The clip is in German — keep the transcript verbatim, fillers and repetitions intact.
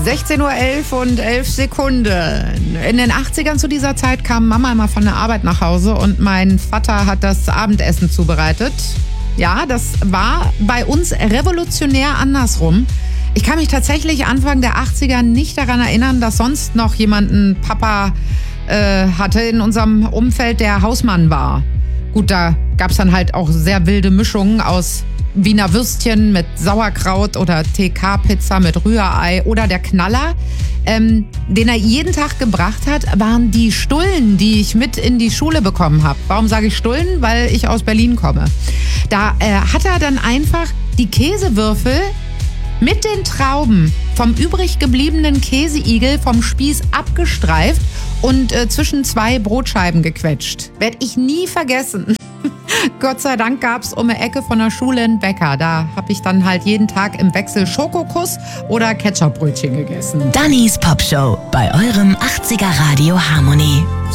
sechzehn Uhr elf und elf Sekunden. In den achtzigern zu dieser Zeit kam Mama immer von der Arbeit nach Hause und mein Vater hat das Abendessen zubereitet. Ja, das war bei uns revolutionär andersrum. Ich kann mich tatsächlich Anfang der achtziger nicht daran erinnern, dass sonst noch jemand einen Papa äh, hatte in unserem Umfeld, der Hausmann war. Gut, da gab es dann halt auch sehr wilde Mischungen aus Wiener Würstchen mit Sauerkraut oder T K-Pizza mit Rührei oder der Knaller, ähm, den er jeden Tag gebracht hat, waren die Stullen, die ich mit in die Schule bekommen habe. Warum sage ich Stullen? Weil ich aus Berlin komme. Da äh, hat er dann einfach die Käsewürfel mit den Trauben vom übrig gebliebenen Käseigel vom Spieß abgestreift und äh, zwischen zwei Brotscheiben gequetscht. Werd ich nie vergessen. Gott sei Dank gab es um die Ecke von der Schule einen Bäcker. Da habe ich dann halt jeden Tag im Wechsel Schokokuss oder Ketchupbrötchen gegessen. Dannys Popshow bei eurem achtziger Radio Harmonie.